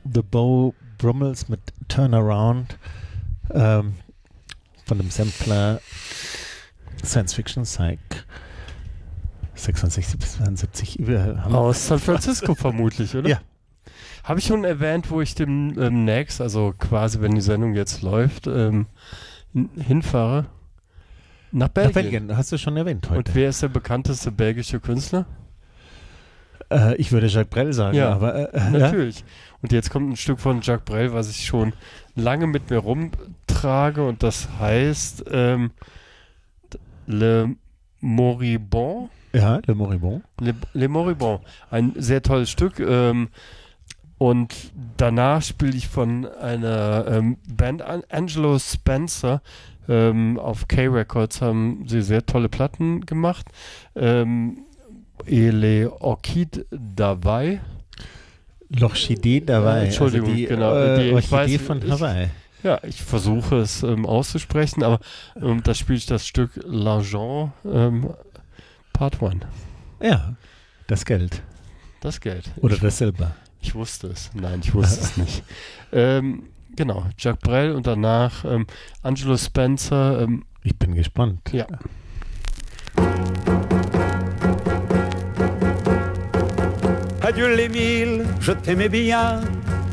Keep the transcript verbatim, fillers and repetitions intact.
The Beau Brummels mit Turnaround ähm, von dem Sampler Science Fiction Psych sechsundsechzig bis zweiundsiebzig. Aus San Francisco vermutlich, oder? Ja. Habe ich schon erwähnt, wo ich demnächst, ähm, also quasi, wenn die Sendung jetzt läuft, ähm, hinfahre? Nach Belgien. Nach Belgien, hast du schon erwähnt heute. Und wer ist der bekannteste belgische Künstler? Äh, ich würde Jacques Brel sagen, ja, aber äh, natürlich. Ja? Und jetzt kommt ein Stück von Jacques Brel, was ich schon lange mit mir rumtrage, und das heißt ähm, Le Moribond. Ja, Le Moribond. Le, Le Moribond. Ein sehr tolles Stück. Ähm, und danach spiele ich von einer ähm, Band An- Angelo Spencer. Ähm, auf K-Records haben sie sehr tolle Platten gemacht. Ähm, Et les Orchides d'Hawaii. L'Orchidee d'Hawaii. Entschuldigung, also die, genau. Äh, die, Orchidee weiß, von ich, Hawaii. Ja, ich versuche es ähm, auszusprechen, aber ähm, da spiele ich das Stück L'Argent ähm, Part eins. Ja, das Geld. Das Geld. Oder ich, das Silber. Ich wusste es. Nein, ich wusste es nicht. Ähm, genau, Jacques Brel und danach ähm, Angelo Spencer. Ähm, ich bin gespannt. Ja. Adieu les mille, je t'aimais bien,